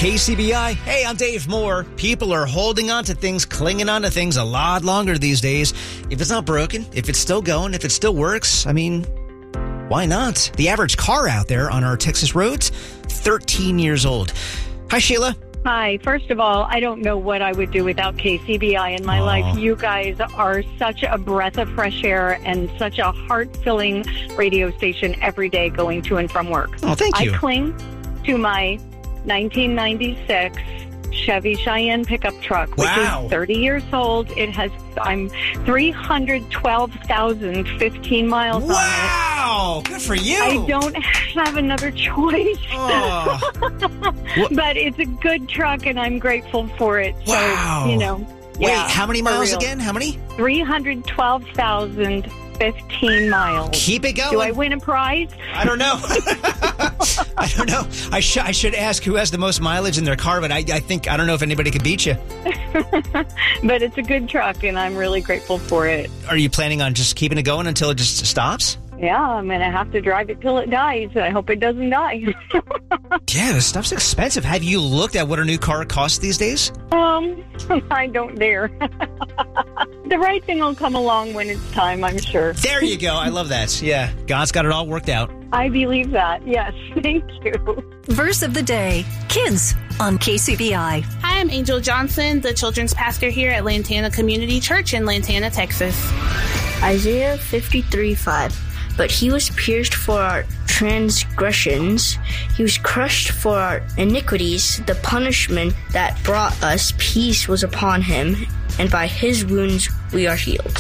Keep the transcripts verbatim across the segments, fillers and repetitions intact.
K C B I. Hey, I'm Dave Moore. People are holding on to things, clinging on to things a lot longer these days. If it's not broken, if it's still going, if it still works, I mean, why not? The average car out there on our Texas roads, thirteen years old. Hi, Sheila. Hi. First of all, I don't know what I would do without K C B I in my Aww. life. You guys are such a breath of fresh air and such a heart-filling radio station every day going to and from work. Oh, thank you. I cling to my nineteen ninety-six Chevy Cheyenne pickup truck, which Wow. is thirty years old. It has, I'm three hundred twelve thousand fifteen miles Wow. on it. Good for you. I don't have another choice. Oh. But it's a good truck, and I'm grateful for it. So, Wow. you know. Wait, Yeah, how many for miles real. again? How many? three hundred twelve thousand fifteen miles. Keep it going. Do I win a prize? I don't know. I don't know. I, sh- I should ask who has the most mileage in their car, but I, I think, I don't know if anybody could beat you. But it's a good truck, and I'm really grateful for it. Are you planning on just keeping it going until it just stops? Yeah, I'm going to have to drive it till it dies. I hope it doesn't die. Yeah, this stuff's expensive. Have you looked at what a new car costs these days? um, I don't dare. The right thing will come along when it's time, I'm sure. There you go. I love that. Yeah, God's got it all worked out. I believe that. Yes, thank you. Verse of the day, Kids on K C B I. Hi, I'm Angel Johnson, the children's pastor here at Lantana Community Church in Lantana, Texas. Isaiah fifty-three five. But he was pierced for our transgressions. He was crushed for our iniquities. The punishment that brought us peace was upon him, and by his wounds we are healed.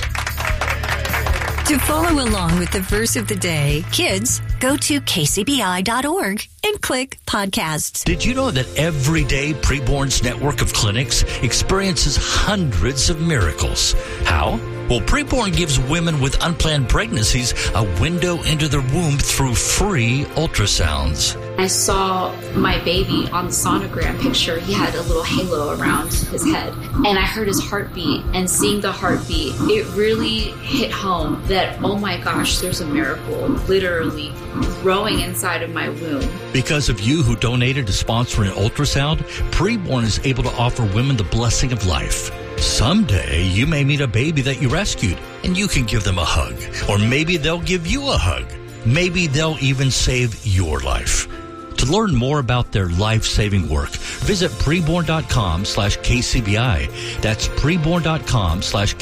To follow along with the verse of the day, kids, go to k c b i dot org and click podcasts. Did you know that every day Preborn's network of clinics experiences hundreds of miracles? How? Well, Preborn gives women with unplanned pregnancies a window into their womb through free ultrasounds. I saw my baby on the sonogram picture. He had a little halo around his head, and I heard his heartbeat. And seeing the heartbeat, it really hit home that, oh my gosh, there's a miracle literally growing inside of my womb. Because of you who donated to sponsor an ultrasound, Preborn is able to offer women the blessing of life. Someday, you may meet a baby that you rescued, and you can give them a hug. Or maybe they'll give you a hug. Maybe they'll even save your life. To learn more about their life-saving work, visit preborn.com slash KCBI. That's preborn.com slash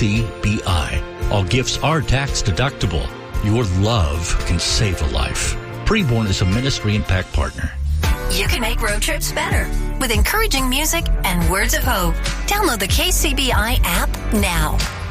KCBI. All gifts are tax deductible. Your love can save a life. Preborn is a Ministry Impact partner. You can make road trips better with encouraging music and words of hope. Download the K C B I app now.